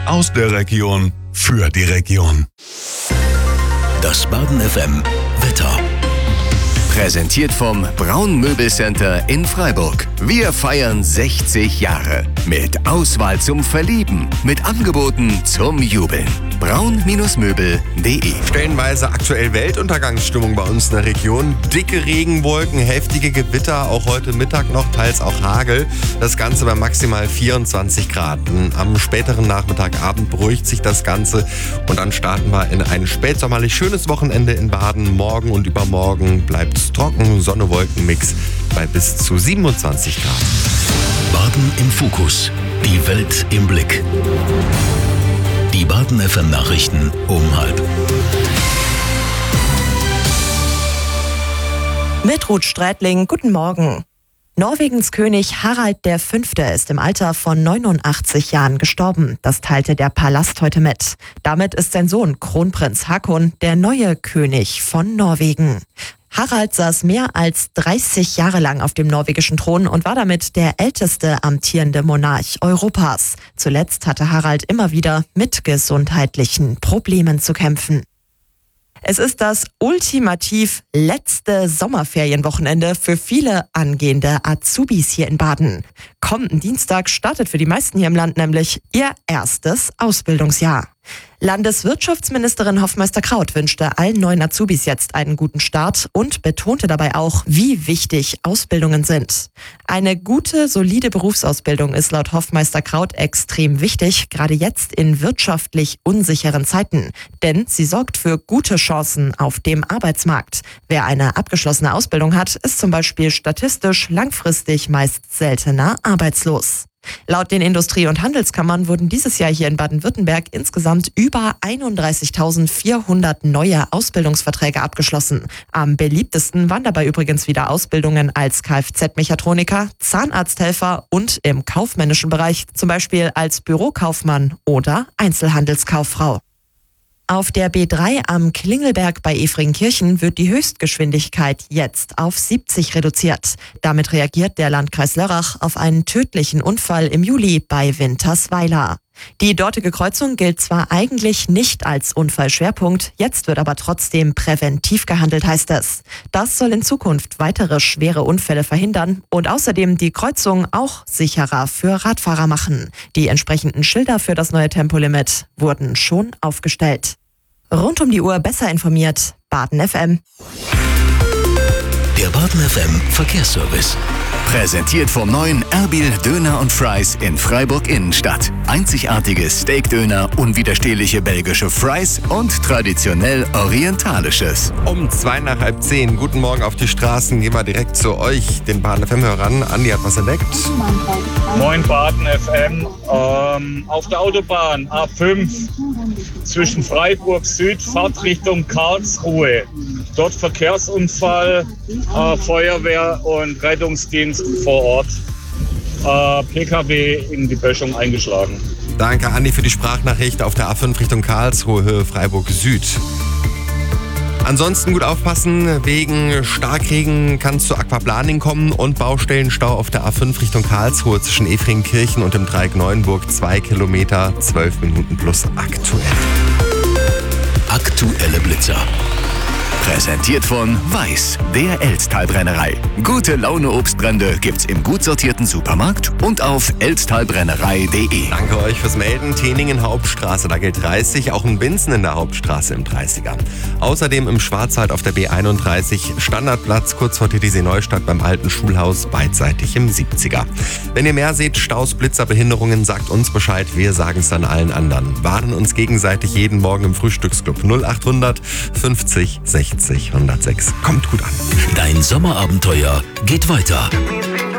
Aus der Region für die Region. Das Baden FM Wetter. Präsentiert vom Braun Möbelcenter in Freiburg. Wir feiern 60 Jahre. Mit Auswahl zum Verlieben. Mit Angeboten zum Jubeln. braun-möbel.de. Stellenweise aktuell Weltuntergangsstimmung bei uns in der Region. Dicke Regenwolken, heftige Gewitter, auch heute Mittag noch, teils auch Hagel. Das Ganze bei maximal 24 Grad. Am späteren Nachmittag, Abend beruhigt sich das Ganze und dann starten wir in ein spätsommerlich schönes Wochenende in Baden. Morgen und übermorgen bleibt es trocken, Sonne-Wolken-Mix bei bis zu 27 Grad. Baden im Fokus. Die Welt im Blick. Die Baden FM Nachrichten um 12:30. Mit Ruth Strätling, guten Morgen. Norwegens König Harald V. ist im Alter von 89 Jahren gestorben. Das teilte der Palast heute mit. Damit ist sein Sohn Kronprinz Haakon der neue König von Norwegen. Harald saß mehr als 30 Jahre lang auf dem norwegischen Thron und war damit der älteste amtierende Monarch Europas. Zuletzt hatte Harald immer wieder mit gesundheitlichen Problemen zu kämpfen. Es ist das ultimativ letzte Sommerferienwochenende für viele angehende Azubis hier in Baden. Kommenden Dienstag startet für die meisten hier im Land nämlich ihr erstes Ausbildungsjahr. Landeswirtschaftsministerin Hofmeister-Kraut wünschte allen neuen Azubis jetzt einen guten Start und betonte dabei auch, wie wichtig Ausbildungen sind. Eine gute, solide Berufsausbildung ist laut Hofmeister-Kraut extrem wichtig, gerade jetzt in wirtschaftlich unsicheren Zeiten. Denn sie sorgt für gute Chancen auf dem Arbeitsmarkt. Wer eine abgeschlossene Ausbildung hat, ist zum Beispiel statistisch langfristig meist seltener arbeitslos. Laut den Industrie- und Handelskammern wurden dieses Jahr hier in Baden-Württemberg insgesamt über 31.400 neue Ausbildungsverträge abgeschlossen. Am beliebtesten waren dabei übrigens wieder Ausbildungen als Kfz-Mechatroniker, Zahnarzthelfer und im kaufmännischen Bereich, zum Beispiel als Bürokaufmann oder Einzelhandelskauffrau. Auf der B3 am Klingelberg bei Efringkirchen wird die Höchstgeschwindigkeit jetzt auf 70 reduziert. Damit reagiert der Landkreis Lörrach auf einen tödlichen Unfall im Juli bei Wintersweiler. Die dortige Kreuzung gilt zwar eigentlich nicht als Unfallschwerpunkt, jetzt wird aber trotzdem präventiv gehandelt, heißt es. Das soll in Zukunft weitere schwere Unfälle verhindern und außerdem die Kreuzung auch sicherer für Radfahrer machen. Die entsprechenden Schilder für das neue Tempolimit wurden schon aufgestellt. Rund um die Uhr besser informiert, Baden FM. Der Baden FM Verkehrsservice. Präsentiert vom neuen Erbil Döner und Fries in Freiburg Innenstadt. Einzigartige Steakdöner, unwiderstehliche belgische Fries und traditionell orientalisches. Um 9:55. Guten Morgen auf die Straßen. Gehen wir direkt zu euch, den Baden FM-Hörern. Andi hat was entdeckt. Moin Baden FM. Auf der Autobahn A5 zwischen Freiburg Süd, Fahrtrichtung Karlsruhe. Dort Verkehrsunfall, Feuerwehr und Rettungsdienst vor Ort. PKW in die Böschung eingeschlagen. Danke, Andi, für die Sprachnachricht auf der A5 Richtung Karlsruhe, Höhe Freiburg Süd. Ansonsten gut aufpassen, wegen Starkregen kann es zu Aquaplaning kommen und Baustellenstau auf der A5 Richtung Karlsruhe zwischen Efringkirchen und dem Dreieck Neuenburg 2 Kilometer, 12 Minuten plus aktuell. Aktuelle Blitzer. Präsentiert von Weiß, der Elztalbrennerei. Gute Laune Obstbrände gibt's im gut sortierten Supermarkt und auf elztalbrennerei.de. Danke euch fürs Melden. Teningen Hauptstraße, da gilt 30, auch in Binzen in der Hauptstraße im 30er. Außerdem im Schwarzwald auf der B31 Standardplatz kurz vor TTC Neustadt beim alten Schulhaus beidseitig im 70er. Wenn ihr mehr seht, Staus, Blitzer, Behinderungen, sagt uns Bescheid, wir sagen es dann allen anderen. Warnen uns gegenseitig jeden Morgen im Frühstücksclub 0800 50 60 106. Kommt gut an. Dein Sommerabenteuer geht weiter.